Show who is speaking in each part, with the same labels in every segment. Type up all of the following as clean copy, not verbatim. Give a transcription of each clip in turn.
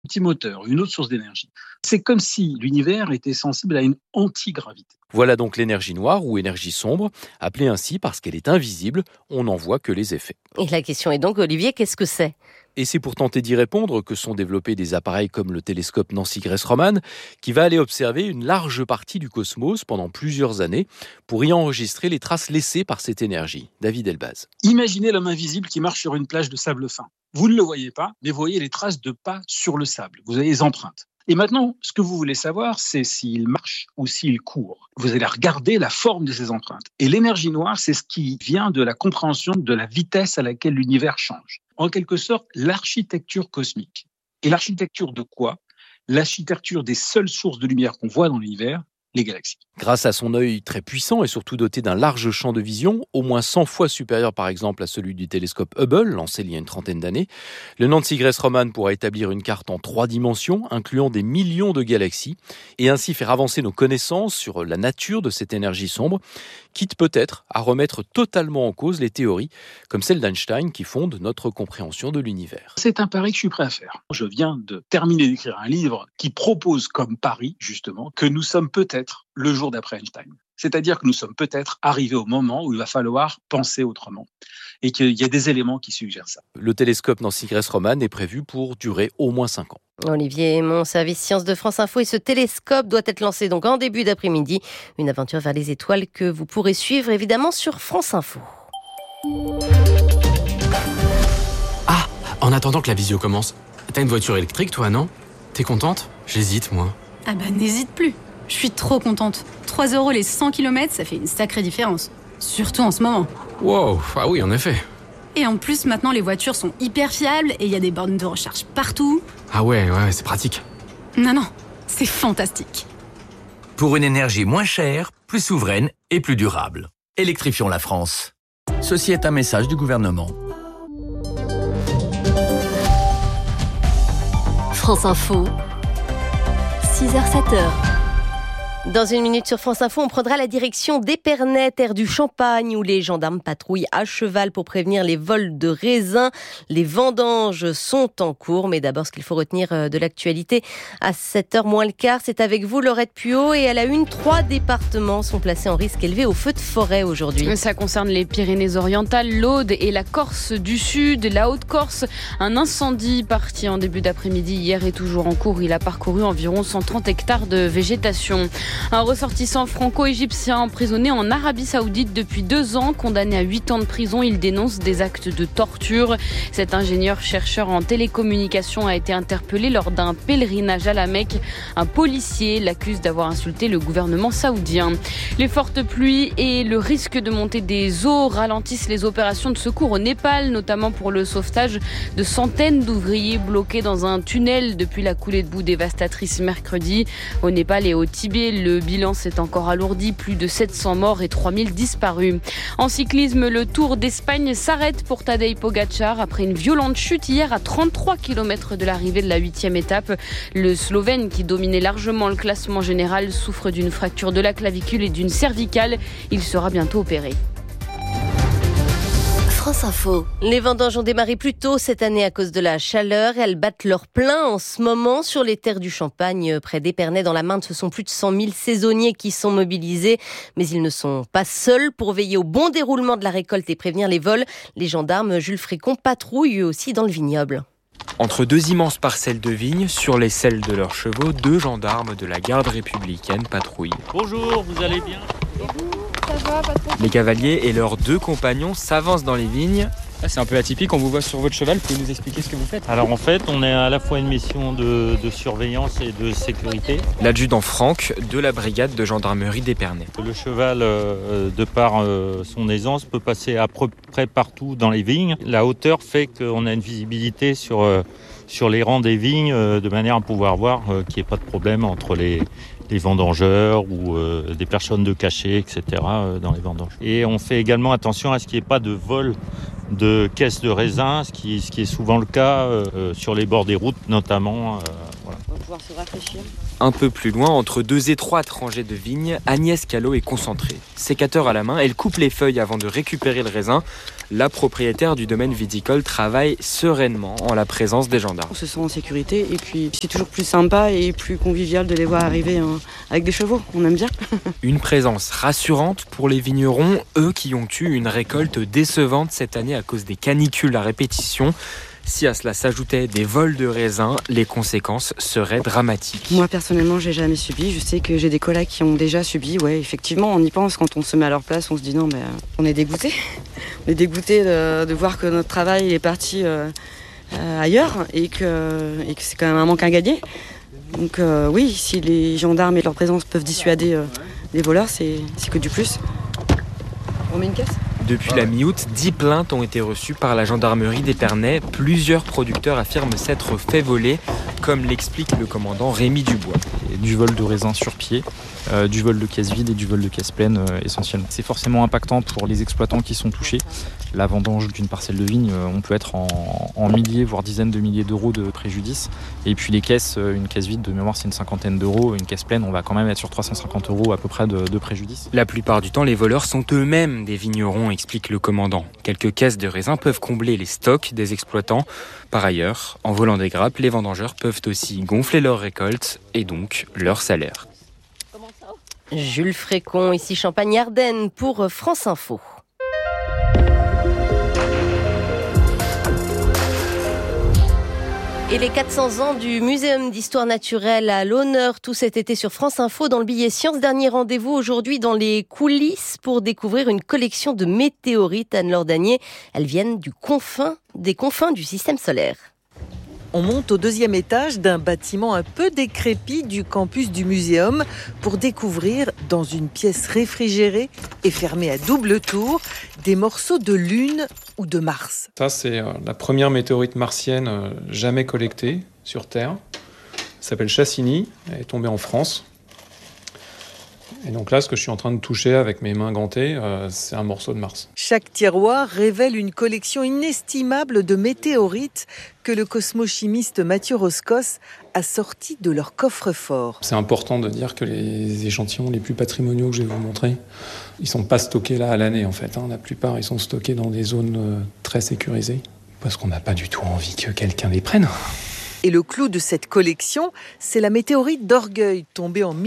Speaker 1: petit moteur, une autre source d'énergie. C'est comme si l'univers était sensible à une antigravité.
Speaker 2: Voilà donc l'énergie noire ou énergie sombre, appelée ainsi parce qu'elle est invisible, on n'en voit que les effets.
Speaker 3: Et la question est donc, Olivier, qu'est-ce que c'est ?
Speaker 2: Et c'est pour tenter d'y répondre que sont développés des appareils comme le télescope Nancy Grace Roman, qui va aller observer une large partie du cosmos pendant plusieurs années pour y enregistrer les traces laissées par cette énergie. David Elbaz.
Speaker 1: Imaginez l'homme invisible qui marche sur une plage de sable fin. Vous ne le voyez pas, mais vous voyez les traces de pas sur le sable. Vous avez les empreintes. Et maintenant, ce que vous voulez savoir, c'est s'il marche ou s'il court. Vous allez regarder la forme de ces empreintes. Et l'énergie noire, c'est ce qui vient de la compréhension de la vitesse à laquelle l'univers change. En quelque sorte, l'architecture cosmique. Et l'architecture de quoi ? L'architecture des seules sources de lumière qu'on voit dans l'univers, les galaxies.
Speaker 2: Grâce à son œil très puissant et surtout doté d'un large champ de vision, au moins 100 fois supérieur par exemple à celui du télescope Hubble, lancé il y a une trentaine d'années, le Nancy Grace Roman pourra établir une carte en 3 dimensions, incluant des millions de galaxies, et ainsi faire avancer nos connaissances sur la nature de cette énergie sombre, quitte peut-être à remettre totalement en cause les théories, comme celle d'Einstein qui fonde notre compréhension de l'univers.
Speaker 1: C'est un pari que je suis prêt à faire. Je viens de terminer d'écrire un livre qui propose comme pari, justement, que nous sommes peut-être le jour d'après Einstein. C'est-à-dire que nous sommes peut-être arrivés au moment où il va falloir penser autrement et qu'il y a des éléments qui suggèrent ça.
Speaker 2: Le télescope Nancy Grace Roman est prévu pour durer au moins 5 ans.
Speaker 3: Olivier Aymon, service Sciences de France Info, et ce télescope doit être lancé donc en début d'après-midi. Une aventure vers les étoiles que vous pourrez suivre évidemment sur France Info.
Speaker 4: Ah, en attendant que la visio commence, t'as une voiture électrique toi, non ? T'es contente ? J'hésite moi.
Speaker 5: Ah bah n'hésite plus. Je suis trop contente. 3 € les 100 km, ça fait une sacrée différence. Surtout en ce moment.
Speaker 4: Wow, ah oui, en effet.
Speaker 5: Et en plus, maintenant, les voitures sont hyper fiables et il y a des bornes de recharge partout.
Speaker 4: Ah ouais, c'est pratique.
Speaker 5: Non, c'est fantastique.
Speaker 6: Pour une énergie moins chère, plus souveraine et plus durable. Électrifions la France. Ceci est un message du gouvernement.
Speaker 7: France Info, 6h-7h.
Speaker 3: Dans une minute sur France Info, on prendra la direction d'Épernay, terre du Champagne, où les gendarmes patrouillent à cheval pour prévenir les vols de raisins. Les vendanges sont en cours, mais d'abord, ce qu'il faut retenir de l'actualité à 7h moins le quart, c'est avec vous, Laurette Puot, et à la une, 3 départements sont placés en risque élevé au feu de forêt aujourd'hui.
Speaker 8: Ça concerne les Pyrénées-Orientales, l'Aude et la Corse du Sud, la Haute-Corse. Un incendie parti en début d'après-midi hier est toujours en cours. Il a parcouru environ 130 hectares de végétation. Un ressortissant franco-égyptien emprisonné en Arabie Saoudite depuis 2 ans, condamné à 8 ans de prison. Il dénonce des actes de torture. Cet ingénieur-chercheur en télécommunications a été interpellé lors d'un pèlerinage à la Mecque. Un policier l'accuse d'avoir insulté le gouvernement saoudien. Les fortes pluies et le risque de montée des eaux ralentissent les opérations de secours au Népal, notamment pour le sauvetage de centaines d'ouvriers bloqués dans un tunnel depuis la coulée de boue dévastatrice mercredi. Au Népal et au Tibet, le bilan s'est encore alourdi, plus de 700 morts et 3000 disparus. En cyclisme, le Tour d'Espagne s'arrête pour Tadej Pogačar après une violente chute hier à 33 km de l'arrivée de la 8e étape. Le Slovène, qui dominait largement le classement général, souffre d'une fracture de la clavicule et d'une cervicale. Il sera bientôt opéré.
Speaker 7: France Info.
Speaker 3: Les vendanges ont démarré plus tôt cette année à cause de la chaleur. Elles battent leur plein en ce moment sur les terres du Champagne, près d'Épernay dans la Marne. Ce sont plus de 100 000 saisonniers qui sont mobilisés. Mais ils ne sont pas seuls pour veiller au bon déroulement de la récolte et prévenir les vols. Les gendarmes Jules Frécon patrouillent eux aussi dans le vignoble.
Speaker 9: Entre 2 immenses parcelles de vignes, sur les selles de leurs chevaux, 2 gendarmes de la garde républicaine patrouillent.
Speaker 10: Bonjour, vous allez bien ?
Speaker 9: Les cavaliers et leurs 2 compagnons s'avancent dans les vignes.
Speaker 10: C'est un peu atypique, on vous voit sur votre cheval, vous pouvez nous expliquer ce que vous faites ? Alors en fait, on est à la fois une mission de surveillance et de sécurité.
Speaker 9: L'adjudant Franck de la brigade de gendarmerie d'Épernay.
Speaker 10: Le cheval, de par son aisance, peut passer à peu près partout dans les vignes. La hauteur fait qu'on a une visibilité sur les rangs des vignes, de manière à pouvoir voir qu'il n'y ait pas de problème entre les vendangeurs ou des personnes de cachet, etc. Dans les vendanges. Et on fait également attention à ce qu'il n'y ait pas de vol de caisses de raisins, ce qui est souvent le cas sur les bords des routes notamment. Voilà.
Speaker 8: On va pouvoir se rafraîchir.
Speaker 9: Un peu plus loin, entre 2 étroites rangées de vignes, Agnès Callot est concentrée. Sécateur à la main, elle coupe les feuilles avant de récupérer le raisin. La propriétaire du domaine viticole travaille sereinement en la présence des gendarmes.
Speaker 11: On se sent en sécurité et puis c'est toujours plus sympa et plus convivial de les voir arriver avec des chevaux. On aime bien.
Speaker 9: Une présence rassurante pour les vignerons, eux qui ont eu une récolte décevante cette année à cause des canicules à répétition. Si à cela s'ajoutaient des vols de raisins, les conséquences seraient dramatiques.
Speaker 11: Moi personnellement, j'ai jamais subi. Je sais que j'ai des collègues qui ont déjà subi. Ouais, effectivement, on y pense quand on se met à leur place. On se dit non, mais on est dégoûté. On est dégoûté de voir que notre travail est parti ailleurs et que c'est quand même un manque à gagner. Donc oui, si les gendarmes et leur présence peuvent dissuader les voleurs, c'est que du plus. On met une caisse ?
Speaker 9: Depuis la mi-août, 10 plaintes ont été reçues par la gendarmerie d'Épernay. Plusieurs producteurs affirment s'être fait voler, comme l'explique le commandant Rémi Dubois.
Speaker 12: Du vol de raisins sur pied, du vol de caisses vides et du vol de caisses pleines essentiellement. C'est forcément impactant pour les exploitants qui sont touchés. La vendange d'une parcelle de vigne, on peut être en milliers, voire dizaines de milliers d'euros de préjudice. Et puis les caisses, une caisse vide de mémoire c'est une cinquantaine d'euros, une caisse pleine on va quand même être sur 350 euros à peu près de préjudice.
Speaker 9: La plupart du temps, les voleurs sont eux-mêmes des vignerons, explique le commandant. Quelques caisses de raisins peuvent combler les stocks des exploitants. Par ailleurs, en volant des grappes, les vendangeurs peuvent aussi gonfler leur récolte et donc leur salaire.
Speaker 3: Jules Frécon, ici Champagne-Ardenne pour France Info. Et les 400 ans du Muséum d'Histoire Naturelle à l'honneur tout cet été sur France Info dans le billet Science. Dernier rendez-vous aujourd'hui dans les coulisses pour découvrir une collection de météorites. Anne-Laure Danier, elles viennent des confins du système solaire.
Speaker 13: On monte au 2e étage d'un bâtiment un peu décrépit du campus du muséum pour découvrir, dans une pièce réfrigérée et fermée à double tour, des morceaux de Lune ou de Mars.
Speaker 14: Ça, c'est la première météorite martienne jamais collectée sur Terre. Elle s'appelle Cassini, elle est tombée en France. Et donc là, ce que je suis en train de toucher avec mes mains gantées, c'est un morceau de Mars.
Speaker 13: Chaque tiroir révèle une collection inestimable de météorites que le cosmochimiste Mathieu Roscos a sortis de leur coffre-fort.
Speaker 14: C'est important de dire que les échantillons les plus patrimoniaux que je vais vous montrer, ils ne sont pas stockés là à l'année en fait. La plupart, ils sont stockés dans des zones très sécurisées, parce qu'on n'a pas du tout envie que quelqu'un les prenne.
Speaker 13: Et le clou de cette collection, c'est la météorite d'Orgueil, tombée en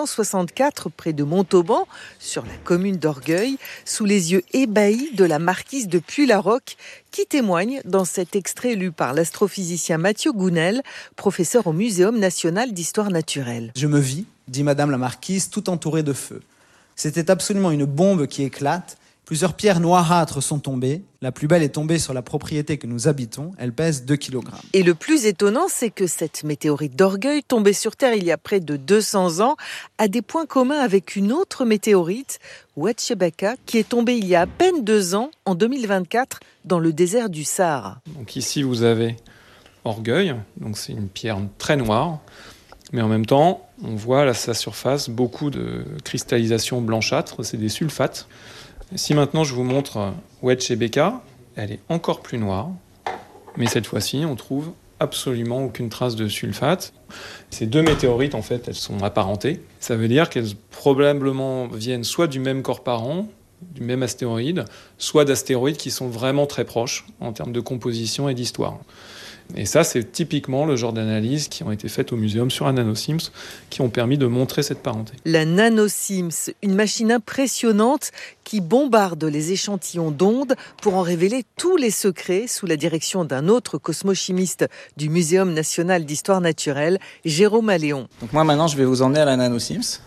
Speaker 13: 1864 près de Montauban, sur la commune d'Orgueil, sous les yeux ébahis de la marquise de Puy-la-Roque, qui témoigne dans cet extrait lu par l'astrophysicien Mathieu Gounel, professeur au Muséum national d'histoire naturelle.
Speaker 15: Je me vis, dit madame la marquise, tout entourée de feu. C'était absolument une bombe qui éclate. Plusieurs pierres noirâtres sont tombées. La plus belle est tombée sur la propriété que nous habitons. Elle pèse 2 kg.
Speaker 13: Et le plus étonnant, c'est que cette météorite d'Orgueil, tombée sur Terre il y a près de 200 ans, a des points communs avec une autre météorite, Oued-Chebaka, qui est tombée il y a à peine 2 ans, en 2024, dans le désert du Sahara.
Speaker 14: Donc ici, vous avez Orgueil. Donc c'est une pierre très noire. Mais en même temps, on voit à sa surface beaucoup de cristallisation blanchâtre. C'est des sulfates. Si maintenant je vous montre Oued-Chebaka, elle est encore plus noire, mais cette fois-ci on trouve absolument aucune trace de sulfate. Ces deux météorites en fait, elles sont apparentées. Ça veut dire qu'elles probablement viennent soit du même corps parent, du même astéroïde, soit d'astéroïdes qui sont vraiment très proches en termes de composition et d'histoire. Et ça, c'est typiquement le genre d'analyses qui ont été faites au muséum sur un NanoSIMS qui ont permis de montrer cette parenté.
Speaker 13: La NanoSIMS, une machine impressionnante qui bombarde les échantillons d'ondes pour en révéler tous les secrets sous la direction d'un autre cosmochimiste du Muséum national d'histoire naturelle, Jérôme Alléon.
Speaker 16: Donc moi maintenant, je vais vous emmener à la NanoSIMS.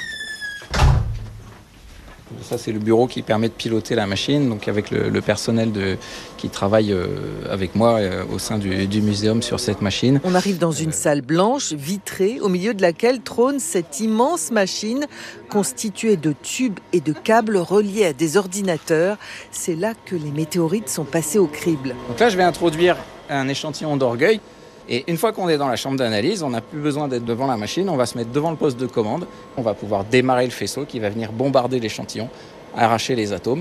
Speaker 16: Ça, c'est le bureau qui permet de piloter la machine, donc avec le personnel qui travaille avec moi au sein du muséum sur cette machine.
Speaker 13: On arrive dans une salle blanche, vitrée, au milieu de laquelle trône cette immense machine constituée de tubes et de câbles reliés à des ordinateurs. C'est là que les météorites sont passées au crible.
Speaker 16: Donc là, je vais introduire un échantillon d'Orgueil. Et une fois qu'on est dans la chambre d'analyse, on n'a plus besoin d'être devant la machine, on va se mettre devant le poste de commande, on va pouvoir démarrer le faisceau qui va venir bombarder l'échantillon, arracher les atomes.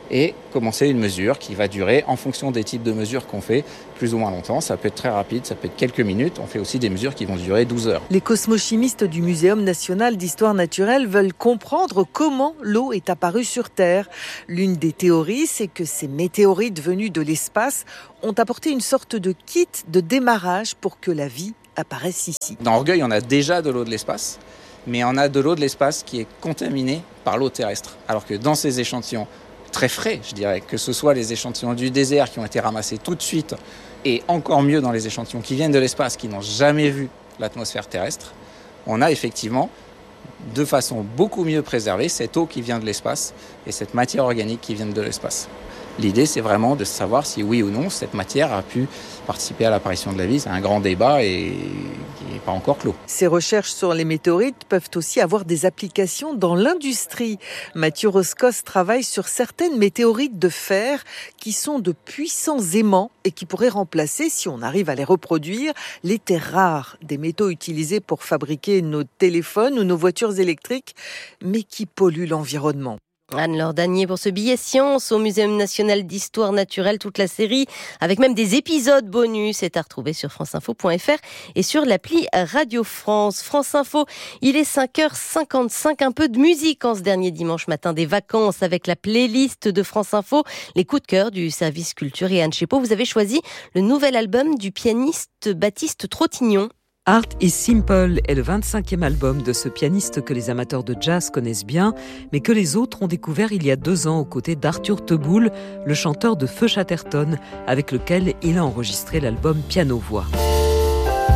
Speaker 16: et commencer une mesure qui va durer, en fonction des types de mesures qu'on fait, plus ou moins longtemps. Ça peut être très rapide, ça peut être quelques minutes. On fait aussi des mesures qui vont durer 12 heures.
Speaker 13: Les cosmochimistes du Muséum national d'histoire naturelle veulent comprendre comment l'eau est apparue sur Terre. L'une des théories, c'est que ces météorites venus de l'espace ont apporté une sorte de kit de démarrage pour que la vie apparaisse ici.
Speaker 16: Dans Orgueil, on a déjà de l'eau de l'espace, mais on a de l'eau de l'espace qui est contaminée par l'eau terrestre. Alors que dans ces échantillons très frais, je dirais, que ce soit les échantillons du désert qui ont été ramassés tout de suite, et encore mieux dans les échantillons qui viennent de l'espace, qui n'ont jamais vu l'atmosphère terrestre, on a effectivement, de façon beaucoup mieux préservée, cette eau qui vient de l'espace et cette matière organique qui vient de l'espace. L'idée, c'est vraiment de savoir si oui ou non cette matière a pu participer à l'apparition de la vie. C'est un grand débat et qui n'est pas encore clos.
Speaker 13: Ces recherches sur les météorites peuvent aussi avoir des applications dans l'industrie. Mathieu Roscos travaille sur certaines météorites de fer qui sont de puissants aimants et qui pourraient remplacer, si on arrive à les reproduire, les terres rares, des métaux utilisés pour fabriquer nos téléphones ou nos voitures électriques, mais qui polluent l'environnement.
Speaker 3: Anne-Laure Danier pour ce billet science au Muséum national d'histoire naturelle. Toute la série, avec même des épisodes bonus, est à retrouver sur franceinfo.fr et sur l'appli Radio France. France Info, il est 5h55, un peu de musique en ce dernier dimanche matin des vacances avec la playlist de France Info, les coups de cœur du service culture. Et Anne Chepeau, vous avez choisi le nouvel album du pianiste Baptiste Trottignon.
Speaker 17: Art is Simple est le 25e album de ce pianiste que les amateurs de jazz connaissent bien, mais que les autres ont découvert il y a 2 ans aux côtés d'Arthur Teboul, le chanteur de Feu Chatterton, avec lequel il a enregistré l'album Piano-Voix.